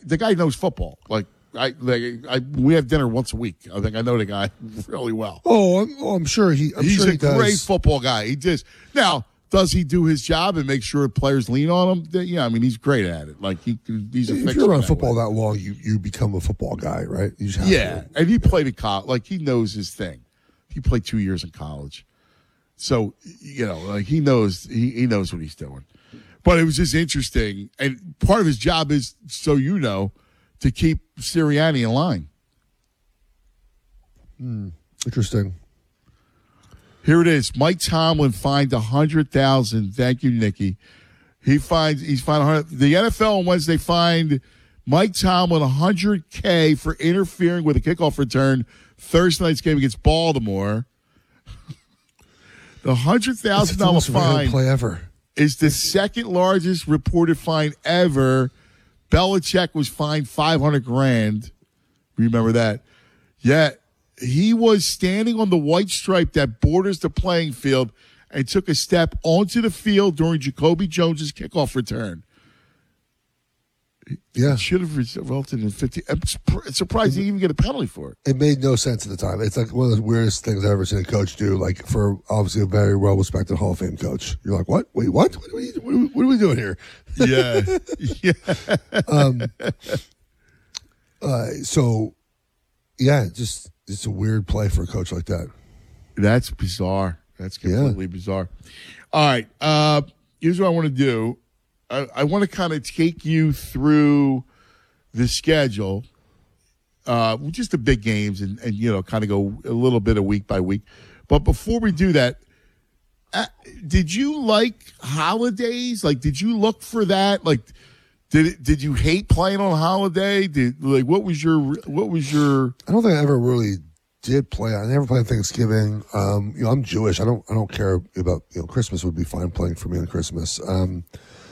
the guy knows football. We have dinner once a week. I think I know the guy really well. I'm sure he's a great football guy. He just now does he do his job and make sure players lean on him? Yeah, I mean he's great at it. Like he's a fixer. If you're around football that long, you become a football guy, right? You just have to. And he played in college. Like he knows his thing. He played 2 years in college, so like he knows what he's doing. But it was just interesting, and part of his job is to keep Sirianni in line. Interesting. Here it is. Mike Tomlin fined $100,000. Thank you, Nikki. He's fined $100,000. The NFL on Wednesday fined Mike Tomlin $100K for interfering with a kickoff return Thursday night's game against Baltimore. The $100,000 fine play ever. Is the second largest reported fine ever. Belichick was fined $500,000. Remember that? Yeah, he was standing on the white stripe that borders the playing field and took a step onto the field during Jacoby Jones's kickoff return. Yeah. It should have resulted in 50. I'm surprised he didn't even get a penalty for it. It made no sense at the time. It's like one of the weirdest things I've ever seen a coach do, like for obviously a very well-respected Hall of Fame coach. You're like, what? Wait, what? What are we doing here? Yeah. Just it's a weird play for a coach like that. That's bizarre. That's completely bizarre. All right. Here's what I want to do. I want to kind of take you through the schedule, just the big games and kind of go a little bit of week by week. But before we do that, did you like holidays? Like, did you look for that? Like, did you hate playing on a holiday? What was your? I don't think I ever really did play. I never played Thanksgiving. I'm Jewish. I don't care about Christmas would be fine playing for me on Christmas.